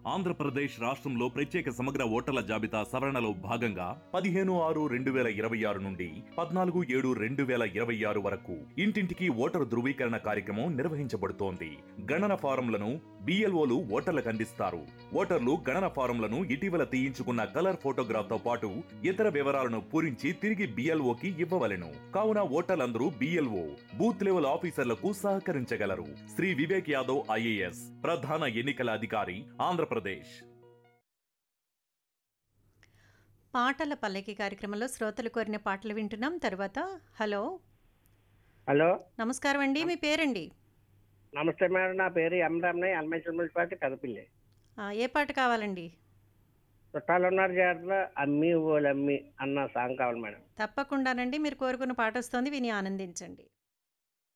ఆంధ్రప్రదేశ్ రాష్ట్రంలో ప్రత్యేక సమగ్ర ఓటర్ల జాబితా సవరణలో భాగంగా 15/6/2026 నుండి 14/7/2026 వరకు ఇంటింటికి ఓటరు ధృవీకరణ కార్యక్రమం నిర్వహించబడుతోంది. గణన ఫారంలను బిఎల్ఓలు ఓటర్లకు అందిస్తారు. ఓటర్లు గణన ఫారంలను ఇటీవల తీయించుకున్న కలర్ ఫోటోగ్రాఫ్ తో పాటు ఇతర వివరాలను పూరించి తిరిగి బిఎల్ఓకి ఇవ్వవలెను. కావున ఓటర్లందరూ బిఎల్ఓ బూత్ లెవెల్ ఆఫీసర్లకు సహకరించగలరు. శ్రీ వివేక్ యాదవ్ ఐఏఎస్ ప్రధాన ఎన్నికల అధికారి, ఆంధ్రప్రదేశ్. పాటల పల్లకి కార్యక్రమంలో శ్రోతలు కోరిన పాటలు వింటున్నాం. తర్వాత హలో హలో నమస్కారం అండి, మీ పేరండి? నమస్తే మేడం, నా పేరు ఎం రమణయ్య, ఎల్మేశ్వర మున్సిపాలిటీ పెదపిల్లి. ఏ పాట కావాలండి? చుట్టాలు ఉన్నారు జాగ్రత్త అమ్మి ఓలమ్మి అన్న సాంగ్ కావాలి మేడం. తప్పకుండానండి, మీరు కోరుకున్న పాట వస్తుంది, విని ఆనందించండి.